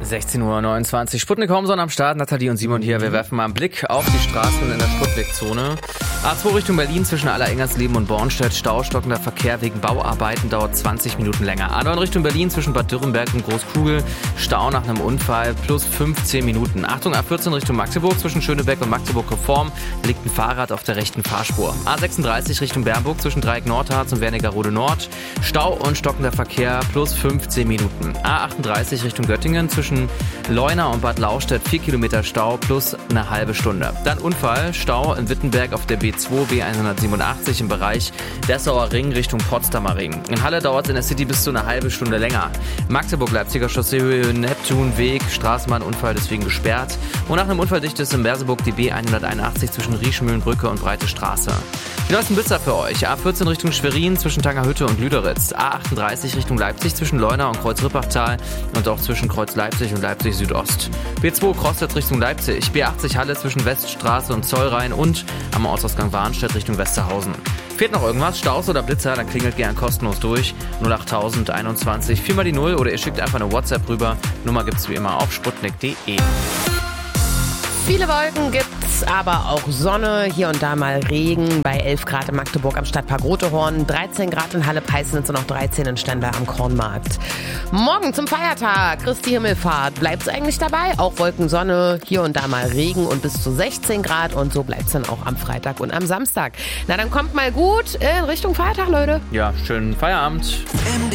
16:29 Uhr. Sputnik Homson am Start. Nathalie und Simon hier. Wir werfen mal einen Blick auf die Straßen in der Sputnik-Zone. A2 Richtung Berlin zwischen Aller-Engersleben und Bornstedt. Stau, stockender Verkehr wegen Bauarbeiten dauert 20 Minuten länger. A9 Richtung Berlin zwischen Bad Dürrenberg und Großkugel. Stau nach einem Unfall plus 15 Minuten. Achtung, A14 Richtung Magdeburg zwischen Schönebeck und Magdeburg-Reform liegt ein Fahrrad auf der rechten Fahrspur. A36 Richtung Bernburg zwischen Dreieck Nordharz und Wernigerode Nord. Stau und stockender Verkehr plus 15 Minuten. A38 Richtung Göttingen zwischen Leuna und Bad Lauchstädt 4 Kilometer Stau plus eine halbe Stunde. Dann Unfall, Stau in Wittenberg auf der B2 B187 im Bereich Dessauer Ring Richtung Potsdamer Ring. In Halle dauert es in der City bis zu eine halbe Stunde länger. Magdeburg-Leipziger Chausseehöhe Neptunweg, Straßenbahnunfall deswegen gesperrt. Und nach einem Unfall dicht ist in Merseburg die B181 zwischen Riechmühlenbrücke und Breite Straße. Die neuesten Blitzer für euch. A14 Richtung Schwerin zwischen Tangerhütte und Lüderitz. A38 Richtung Leipzig zwischen Leuna und Kreuz-Rippachtal und auch zwischen Kreuz Leipzig und Leipzig Südost. B2 Crosstedt Richtung Leipzig. B80 Halle zwischen Weststraße und Zollrhein und am Ortsausgang Warnstedt Richtung Westerhausen. Fehlt noch irgendwas? Staus oder Blitzer? Dann klingelt gern kostenlos durch. 08021 4 mal die 0 oder ihr schickt einfach eine WhatsApp rüber. Nummer gibt's wie immer auf sputnik.de. Viele Wolken gibt's, aber auch Sonne, hier und da mal Regen. Bei 11 Grad in Magdeburg am Stadtpark Rotehorn, 13 Grad in Halle-Peisnitz und auch 13 in Stendal am Kornmarkt. Morgen zum Feiertag, Christi Himmelfahrt. Bleibt's eigentlich dabei? Auch Wolken, Sonne, hier und da mal Regen und bis zu 16 Grad. Und so bleibt's dann auch am Freitag und am Samstag. Na, dann kommt mal gut in Richtung Feiertag, Leute. Ja, schönen Feierabend.